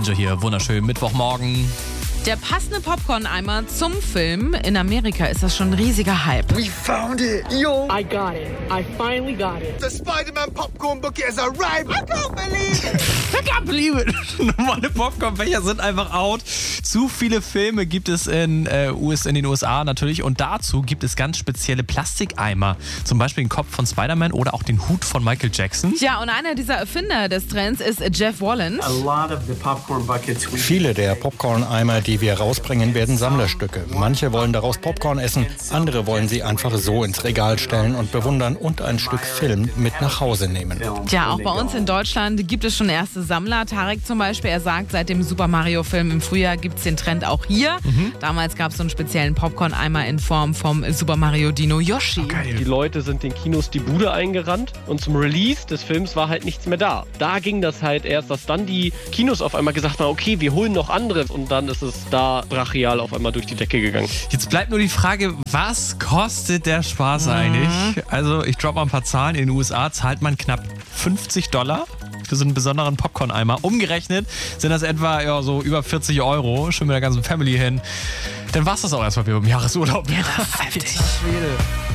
Danger hier. Wunderschön. Mittwochmorgen. Der passende Popcorn-Eimer zum Film. In Amerika ist das schon ein riesiger Hype. We found it, yo! I got it. I finally got it. The Spider-Man popcorn bucket has arrived! I can't believe it! I can't believe it! Normale Popcornbecher sind einfach out. Zu viele Filme gibt es in den USA natürlich und dazu gibt es ganz spezielle Plastikeimer. Zum Beispiel den Kopf von Spider-Man oder auch den Hut von Michael Jackson. Ja, und einer dieser Erfinder des Trends ist Jeff Wallen. Viele der Popcorn-Eimer, die wir rausbringen, werden Sammlerstücke. Manche wollen daraus Popcorn essen, andere wollen sie einfach so ins Regal stellen und bewundern und ein Stück Film mit nach Hause nehmen. Ja, auch bei uns in Deutschland gibt es schon erste Sammler. Tarek zum Beispiel, er sagt, seit dem Super Mario-Film im Frühjahr gibt es den Trend auch hier. Damals gab es so einen speziellen Popcorn-Eimer in Form vom Super Mario Dino Yoshi. Geil. Die Leute sind den Kinos die Bude eingerannt und zum Release des Films war halt nichts mehr da. Da ging das halt erst, dass dann die Kinos auf einmal gesagt haben, okay, wir holen noch andere und dann ist es da brachial auf einmal durch die Decke gegangen. Jetzt bleibt nur die Frage, was kostet der Spaß eigentlich? Also ich droppe mal ein paar Zahlen. In den USA zahlt man knapp $50 für so einen besonderen Popcorn-Eimer. Umgerechnet sind das etwa so über 40 €. Schon mit der ganzen Family hin. Dann war's das auch erstmal wieder im Jahresurlaub. Ja, das ist heftig. Alter Schwede.